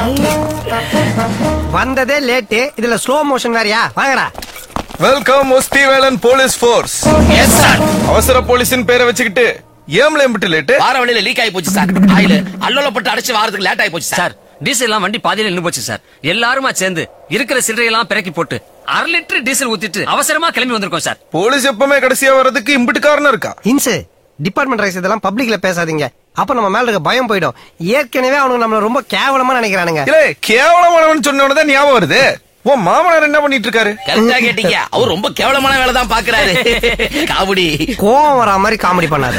வந்ததே லேட்டு, இதுல slow motion வேறயா? வாங்கடா. Welcome முஸ்திவேலன் police force. Yes sir. அவசர போலீஸின் பேரை வச்சுக்கிட்டு ஏம்ல எம்பிட்டு லேட்டு? வார வழியில லீக் ஆகி போச்சு சார். ஆயில அல்லோலப்பட்டு அடிச்சு வாரத்துக்கு லேட் ஆகி போச்சு சார். டீசல் எல்லாம் வண்டி பாதியில நின்னு போச்சு சார். எல்லாருமா சேர்ந்து இருக்கிற சில்லறையெல்லாம் பிறக்கி போட்டு 1/2 லிட்டர் டீசல் ஊத்திட்டு அவசரமா கிளம்பி வந்திருக்கோம் சார். போலீஸ் எப்பவுமே கடைசியா வர்றதுக்கு இம்பிட்டு காரணம் இருக்கா? இன்சு, டிபார்ட்மெண்ட் ரைஸ் இதெல்லாம் பப்ளிக்ல பேசாதீங்க. அப்ப நம்ம மேல இருக்க பயம் போயிடும். ஏற்கனவே அவனுக்கு நம்மள ரொம்ப கேவலமா நினைக்கிறானுங்க. இல்ல, கேவலமானவன் சொன்னவனதான் ஞாபகம் வருது. உன் மாமனார் என்ன பண்ணிட்டு இருக்காரு? கரெக்டா கேட்டீங்க. அவர் ரொம்ப கேவலமான வேலை தான் பாக்குறாரு. காமெடி கோவம் வரா மாதிரி காமெடி பண்ணாத.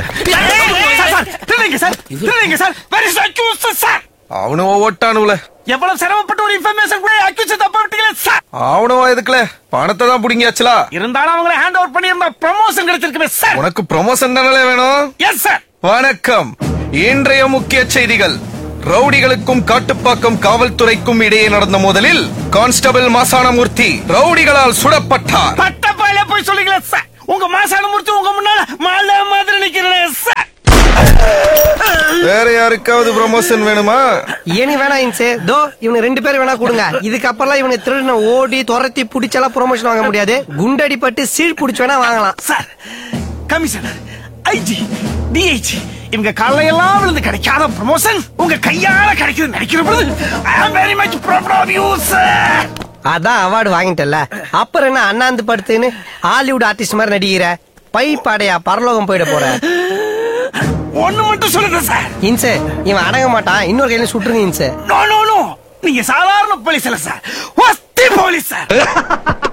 அவனும் ஓட்டானுல எவ்வளவு சிரமப்பட்டு ஒரு இன்ஃபர்மேஷன் கூட அக்யூஸ் தப்பா விட்டீங்களே சார். அவனும் எதுக்குல பணத்தை தான் புடிங்கியாச்சுலா. இருந்தாலும் அவங்களை ஹேண்ட் ஓவர் பண்ணி இருந்தா ப்ரமோஷன் கிடைச்சிருக்குமே சார். உனக்கு ப்ரமோஷன் தானே வேணும்? Yes sir. வணக்கம். இன்றைய முக்கிய செய்திகள். ரவுடிகளுக்கும் காட்டுப்பாக்கம் காவல்துறைக்கும் இடையே நடந்த மோதலில் கான்ஸ்டபிள் மாசானமூர்த்தி ரவுடிகளால் சுடப்பட்டார். பட்டப்பாயில போய் சொல்லுங்களா சார். உங்க மாசானமூர்த்தி உங்க முன்னால மாலை மாதிரி நிக்கிறேன் சார். வேற யாருக்காவது ப்ரமோஷன் வேணுமா? ஏனி வேணா இன்சு. தோ இவனு 2 பேர் வேணா கொடுங்க. இதுக்கப்புறம் இவனை திருடின ஓடி துரத்தி புடிச்செல்லாம் ப்ரொமோஷன் வாங்க முடியாது. குண்டடி பட்டு சீல் புடிச்சு வேணா வாங்கலாம் சார். கமிஷனர், ஐஜி, டிஐஜி இவங்க காலையெல்லாம் விழுந்து கிடைக்காத ப்ரமோஷன் உங்க கையால கிடைக்குது நினைக்கிற பொழுது ஐ am very much proud of you sir. அதான் அவார்டு வாங்கிட்டல, அப்புறம் என்ன அண்ணாந்து படுத்துன்னு ஹாலிவுட் ஆர்டிஸ்ட் மாதிரி நடிக்கிற? பை பாடையா பரலோகம் போயிட போற? ஒண்ணு மட்டும் சொல்லுங்க சார். இன்சு, இவன் அடங்க மாட்டான். இன்னொரு கையில சுட்டுருங்க இன்சு. நோ நோ நோ, நீங்க சாதாரண போலீஸ் இல்ல சார், வஸ்தி போலீஸ் சார்.